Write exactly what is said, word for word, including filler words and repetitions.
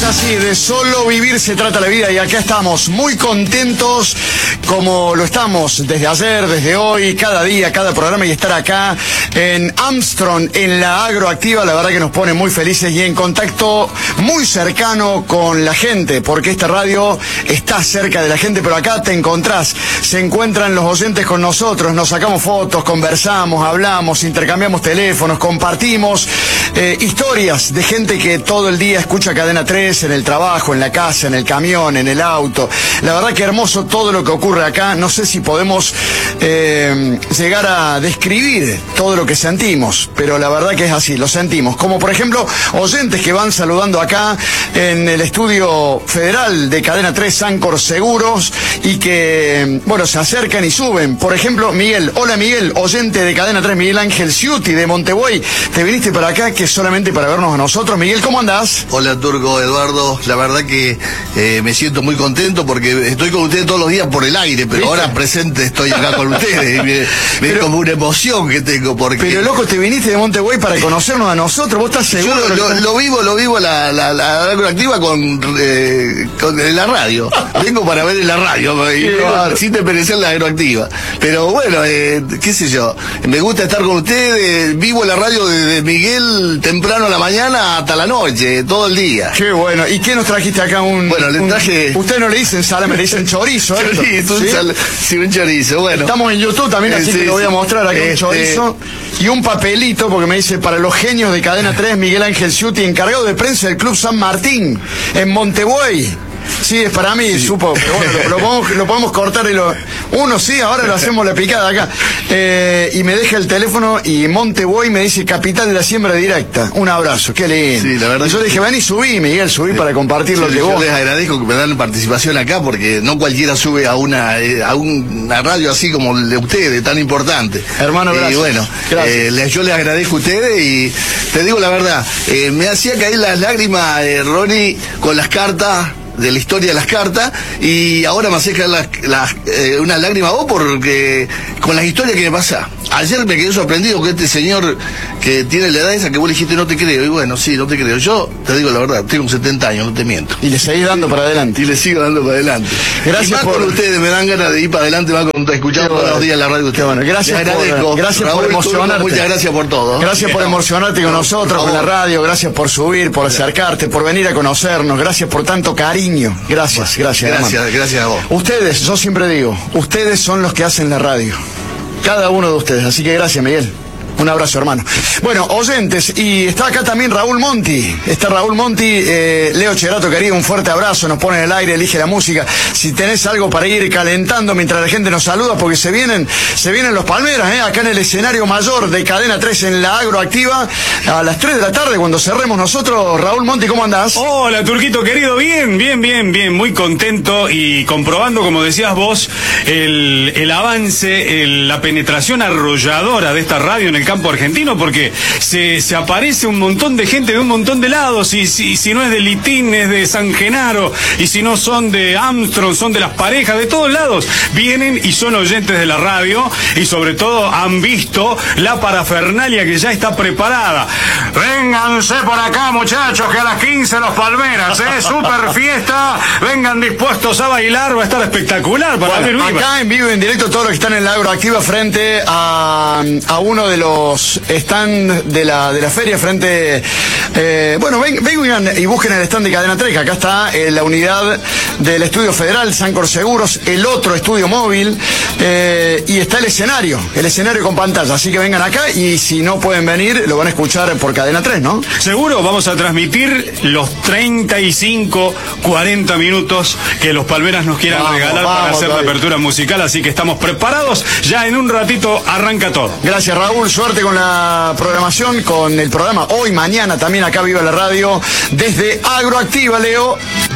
así, de solo vivir se trata la vida y acá estamos muy contentos como lo estamos desde ayer, desde hoy, cada día, cada programa y estar acá en Armstrong, en la Agroactiva, la verdad que nos pone muy felices y en contacto muy cercano con la gente, porque esta radio está cerca de la gente, pero acá te encontrás, se encuentran los oyentes con nosotros, nos sacamos fotos, conversamos, hablamos, intercambiamos teléfonos, compartimos eh, historias de gente que todo el día escucha Cadena tres en el trabajo, en la casa, en el camión, en el auto. La verdad que hermoso todo lo que ocurre acá. No sé si podemos eh, llegar a describir todo lo que sentimos, pero la verdad que es así, lo sentimos. Como por ejemplo, oyentes que van saludando acá en el estudio federal de Cadena tres, Sancor Seguros, y que, bueno, se acercan y suben. Por ejemplo, Miguel. Hola Miguel, oyente de Cadena tres, Miguel Ángel Ciuti de Montebuey. Te viniste para acá que solamente para vernos a nosotros. Miguel, ¿cómo andás? Hola Turco, Eduardo, la verdad que eh, me siento muy contento porque estoy con ustedes todos los días por el aire, pero ¿viste? Ahora presente estoy acá con ustedes, me, me es como una emoción que tengo porque... Pero loco, te viniste de Montebuey para conocernos a nosotros, ¿vos estás seguro? Yo lo, lo, que... lo vivo, lo vivo la, la, la Agroactiva con, eh, con en la radio, vengo para ver en la radio, y no, sin desmerecer la Agroactiva, pero bueno, eh, qué sé yo, me gusta estar con ustedes, vivo en la radio desde Miguel temprano a la mañana hasta la noche, todo el día. Qué bueno. ¿Y qué nos trajiste acá? Un, bueno, le traje... Un... Ustedes no le dicen salame, le dicen chorizo. Chorizo, ¿sí? Sal... sí, un chorizo, bueno. Estamos en YouTube también, así eh, sí, que lo voy a mostrar acá, este... un chorizo y un papelito, porque me dice, para los genios de Cadena tres, Miguel Ángel Ciuti, encargado de prensa del Club San Martín, en Montebuey. Sí, es para mí, sí. Supo, pero bueno, lo, lo, podemos, lo podemos cortar y lo... Uno sí, ahora lo hacemos la picada acá. Eh, y me deja el teléfono y Montebuey me dice, capital de la siembra directa. Un abrazo, qué lindo. Sí, la verdad. Y yo le dije, ven y subí, Miguel, subí sí. para compartir sí, lo que yo vos... Yo les agradezco que me dan participación acá, porque no cualquiera sube a una eh, a una radio así como de ustedes, tan importante. Hermano, gracias. Y bueno, eh, les, yo les agradezco a ustedes y te digo la verdad, eh, me hacía caer las lágrimas, eh, Ronnie, con las cartas... de la historia de las cartas, y ahora me hace caer la, la, eh, una lágrima vos porque con las historias que me pasa. Ayer me quedé sorprendido que este señor que tiene la edad esa que vos le dijiste no te creo, y bueno, sí, no te creo. Yo te digo la verdad, tengo setenta años, no te miento. Y le seguís dando para adelante. Y le sigo dando para adelante. Gracias y más por... con ustedes, me dan ganas de ir para adelante, más con escuchar todos los días la radio de ustedes. Bueno, gracias les agradezco. Por, gracias Raúl, por emocionarte. Muchas gracias por todo. Gracias por emocionarte con nosotros, con la radio, gracias por subir, por acercarte, por venir a conocernos, gracias por tanto cariño. Gracias. Gracias, gracias, hermano. Gracias a vos. Ustedes, yo siempre digo, ustedes son los que hacen la radio. Cada uno de ustedes, así que gracias, Miguel. Un abrazo, hermano. Bueno, oyentes, y está acá también Raúl Monti. Está Raúl Monti, eh, Leo Cherato, querido, un fuerte abrazo, nos pone en el aire, elige la música. Si tenés algo para ir calentando mientras la gente nos saluda, porque se vienen, se vienen los Palmeras, eh, acá en el escenario mayor de Cadena tres en la Agroactiva, a las tres de la tarde, cuando cerremos nosotros. Raúl Monti, ¿cómo andás? Hola, Turquito querido, bien, bien, bien, bien, muy contento y comprobando, como decías vos, el, el avance, el, la penetración arrolladora de esta radio en el campo argentino, porque se, se aparece un montón de gente de un montón de lados, y si, si no es de Litín, es de San Genaro, y si no son de Armstrong, son de las parejas, de todos lados, vienen y son oyentes de la radio, y sobre todo han visto la parafernalia que ya está preparada. Vénganse por acá, muchachos, que a las quince los Palmeras, ¿eh? Super fiesta, vengan dispuestos a bailar, va a estar espectacular para bueno, ver acá en vivo y en directo todos los que están en la Agroactiva frente a, a uno de los stand de la de la feria frente eh, bueno, ven, vengan y busquen el stand de Cadena tres, que acá está eh, la unidad del estudio federal Sancor Seguros, el otro estudio móvil, eh, y está el escenario el escenario con pantalla, así que vengan acá, y si no pueden venir lo van a escuchar por Cadena tres, ¿no? Seguro vamos a transmitir los treinta y cinco, cuarenta minutos que los Palmeras nos quieran vamos, regalar vamos, para hacer todavía la apertura musical, así que estamos preparados, ya en un ratito arranca todo. Gracias, Raúl, suerte con la programación, con el programa hoy, mañana también acá Viva la Radio desde Agroactiva, Leo.